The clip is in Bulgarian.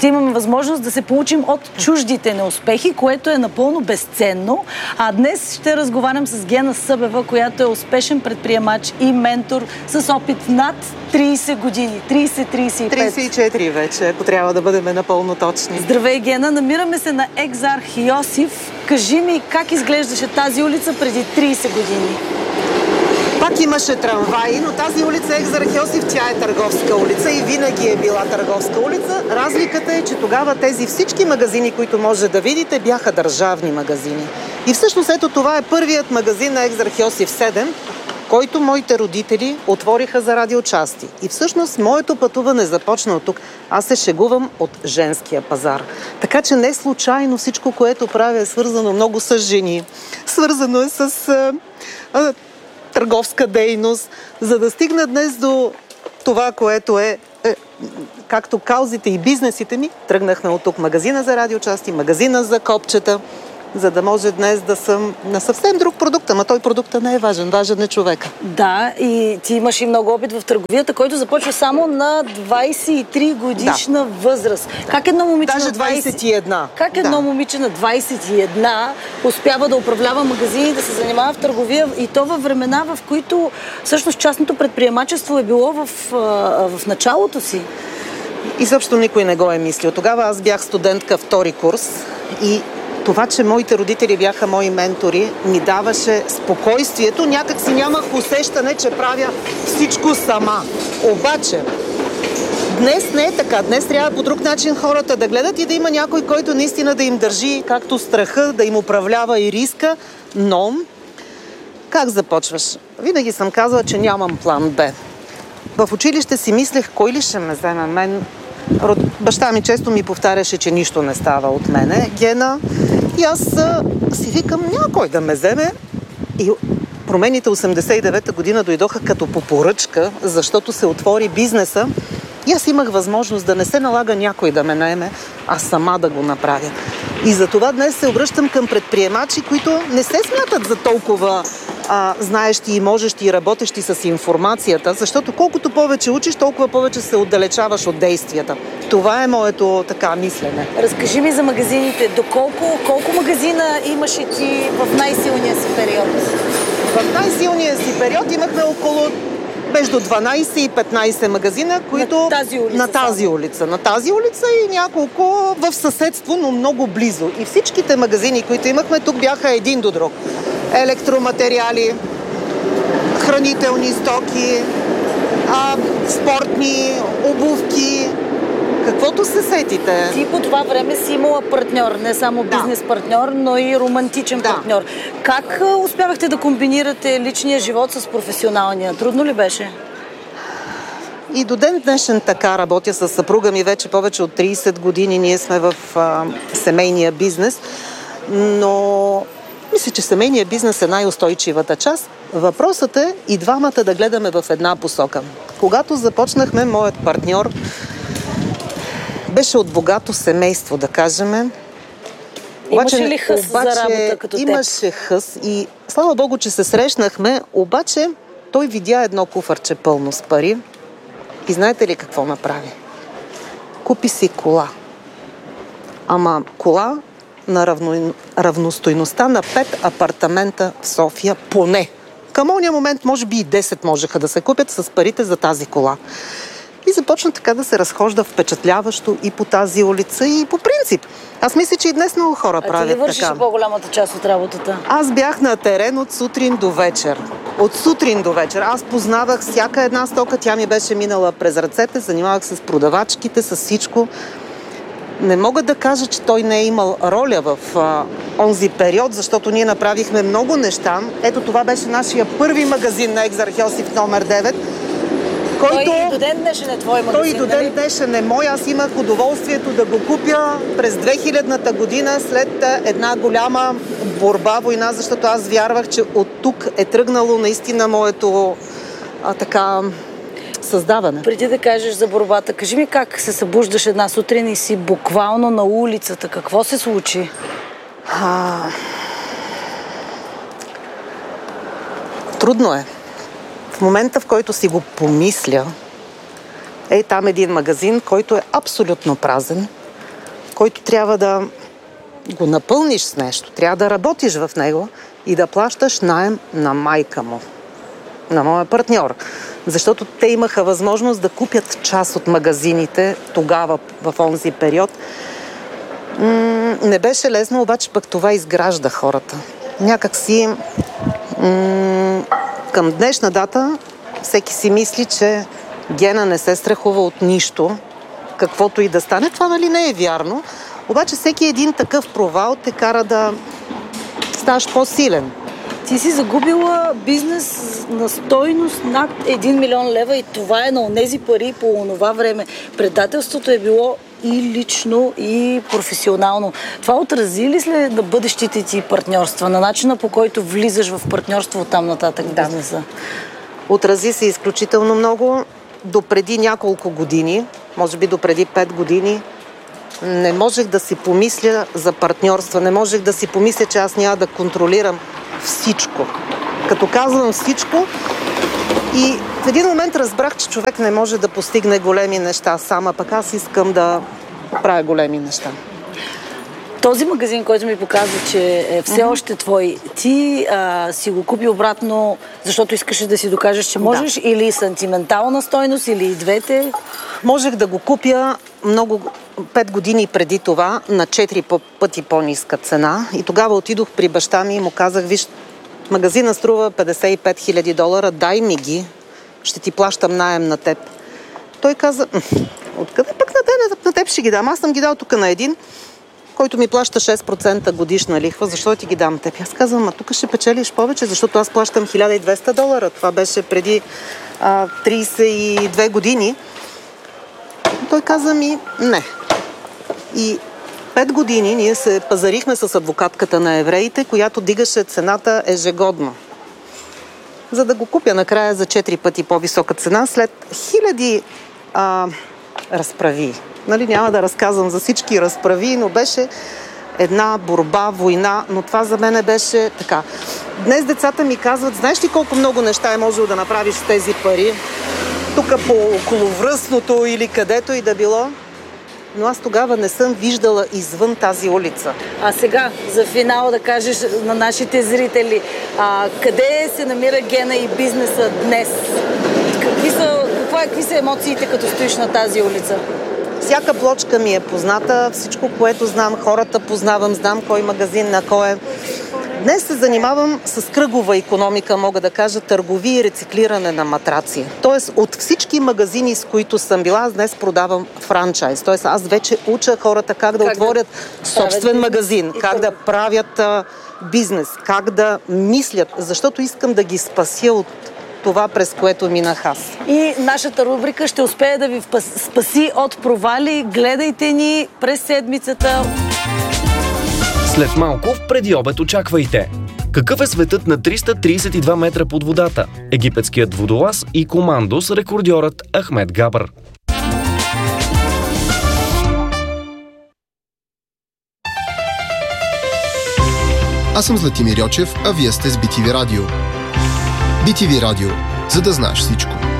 ще имаме възможност да се получим от чуждите неуспехи, което е напълно безценно. А днес ще разговарям с Гена Събева, която е успешен предприемач и ментор с опит над 30 години. 30-35. 34 вече, ако трябва да бъдем напълно точни. Здравей, Гена! Намираме се на Екзарх Йосиф. Кажи ми как изглеждаше тази улица преди 30 години? Пак имаше трамваи, но тази улица Екзарх Йосиф, тя е търговска улица и винаги е била търговска улица. Разликата е, че тогава тези всички магазини, които може да видите, бяха държавни магазини. И всъщност ето това е първият магазин на Екзарх Йосиф 7, който моите родители отвориха за радиочасти. И всъщност моето пътуване започна от тук. Аз се шегувам от женския пазар. Така че не случайно всичко, което правя, е свързано много с жени. Свързано е с търговска дейност, за да стигна днес до това, което е както каузите и бизнесите ми. Тръгнахме от тук магазина за радиочасти, магазина за копчета, за да може днес да съм на съвсем друг продукт, ама той продукта не е важен, важен е човека. Да, и ти имаш и много опит в търговията, който започва само на 23 годишна възраст. Как едно момиче даже на 21. Как едно момиче на 21 успява да управлява магазини, да се занимава в търговия и то във времена, в които всъщност частното предприемачество е било в началото си? И също никой не го е мислил. Тогава аз бях студентка втори курс и това, че моите родители бяха мои ментори, ми даваше спокойствието. Някак си нямах усещане, че правя всичко сама. Обаче, днес не е така. Днес трябва по друг начин хората да гледат и да има някой, който наистина да им държи както страха, да им управлява и риска. Но, как започваш? Винаги съм казала, че нямам план Б. В училище си мислех, кой ли ще ме вземе мен. Баща ми често ми повтаряше, че нищо не става от мене, Гена. И аз си викам, някой да ме вземе. И промените 89-та година дойдоха като по поръчка, защото се отвори бизнеса. И аз имах възможност да не се налага някой да ме наеме, а сама да го направя. И затова днес се обръщам към предприемачи, които не се смятат за толкова знаещи и можещи и работещи с информацията, защото колкото повече учиш, толкова повече се отдалечаваш от действията. Това е моето така мислене. Разкажи ми за магазините. Колко магазина имаше ти в най-силния си период? В най-силния си период имахме около между 12 и 15 магазина, които на тази улица и няколко в съседство, но много близо. И всичките магазини, които имахме тук, бяха един до друг. Електроматериали, хранителни стоки, спортни, обувки, каквото се сетите. Ти по това време си имала партньор, не само бизнес партньор, но и романтичен партньор. Как успявахте да комбинирате личния живот с професионалния? Трудно ли беше? И до ден днешен така работя с съпруга ми вече повече от 30 години. Ние сме в семейния бизнес, но мисля, че семейният бизнес е най-устойчивата част. Въпросът е и двамата да гледаме в една посока. Когато започнахме, моят партньор беше от богато семейство, да кажем. Имаше ли хъс за работа като теб? Имаше хъс и слава Богу, че се срещнахме, обаче той видя едно куфарче пълно с пари и знаете ли какво направи? Купи си кола. Ама кола на равностойността на 5 апартамента в София поне. Към ония момент може би и 10 можеха да се купят с парите за тази кола. И започна така да се разхожда впечатляващо и по тази улица, и по принцип. Аз мисля, че и днес много хора правят така. А ти ли вършиш по-голямата част от работата? Аз бях на терен от сутрин до вечер. От сутрин до вечер. Аз познавах всяка една стока, тя ми беше минала през ръцете, занимавах се с продавачките, с всичко. Не мога да кажа, че той не е имал роля в онзи период, защото ние направихме много неща. Ето това беше нашия първи магазин на Екзарх Йосиф номер 9. Той и до ден днешен е твой магазин, Той и до ден днешен е мой. Аз имах удоволствието да го купя през 2000-та година след една голяма борба, война, защото аз вярвах, че от тук е тръгнало наистина моето създаване. Преди да кажеш за борбата, кажи ми как се събуждаш една сутрин и си буквално на улицата. Какво се случи? Трудно е. В момента, в който си го помисля, там един магазин, който е абсолютно празен. който трябва да го напълниш с нещо, трябва да работиш в него и да плащаш наем на майка му, на моя партньор. Защото те имаха възможност да купят част от магазините тогава, в онзи период. Не беше лесно, обаче пък това изгражда хората. Някак си към днешна дата всеки си мисли, че Гена не се страхува от нищо, каквото и да стане. Това нали не е вярно. Обаче всеки един такъв провал те кара да ставаш по-силен. Ти си загубила бизнес на стойност над 1 милион лева и това е на онези пари по онова време. Предателството е било и лично, и професионално. Това отрази ли се на бъдещите ти партньорства, на начина по който влизаш в партньорство от там нататък в бизнеса? Отрази се изключително много. До преди няколко години, може би до преди 5 години, не можех да си помисля за партньорства. Не можех да си помисля, че аз няма да контролирам всичко. Като казвам всичко, и в един момент разбрах, че човек не може да постигне големи неща сам, а пък аз искам да правя големи неща. Този магазин, който ми показва, че е все още твой, ти си го купи обратно, защото искаш да си докажеш, че можеш, или сантиментална стойност, или и двете? Можех да го купя 5 години преди това на 4 пъти по-ниска цена. И тогава отидох при баща ми и му казах, виж, магазина струва $55 000, дай ми ги, ще ти плащам наем на теб. Той каза, откъде пък на теб ще ги дам? Аз съм ги дал тук на един, който ми плаща 6% годишна лихва, защо ти ги дам теб? Аз казвам, тук ще печелиш повече, защото аз плащам $1200. Това беше преди 32 години. Той каза ми, не. И 5 години ние се пазарихме с адвокатката на евреите, която дигаше цената ежегодно. За да го купя накрая за 4 пъти по-висока цена, след хиляди разправи. Нали, няма да разказвам за всички разправи, но беше една борба, война, но това за мен беше така. Днес децата ми казват, знаеш ли колко много неща е можело да направиш с тези пари? Тук по околовръстното или където и да било. Но аз тогава не съм виждала извън тази улица. А сега, за финал да кажеш на нашите зрители, къде се намира Гена и бизнеса днес? Какви са емоциите, като стоиш на тази улица? Всяка плочка ми е позната, всичко, което знам, хората познавам, знам кой магазин, на кой е. Днес се занимавам с кръгова икономика, мога да кажа, търговия и рециклиране на матраци. Тоест, от всички магазини, с които съм била, аз днес продавам франчайз. Тоест, аз вече уча хората как да отворят собствен магазин, как да правят бизнес, как да мислят, защото искам да ги спася от това, през което минах аз. И нашата рубрика ще успее да ви спаси от провали. Гледайте ни през седмицата. След малко в Преди обед очаквайте. Какъв е светът на 332 метра под водата? Египетският водолаз и командос рекордьорът Ахмед Габър. Аз съм Златимир Йочев, а вие сте с BTV Радио. BTV Радио, за да знаеш всичко.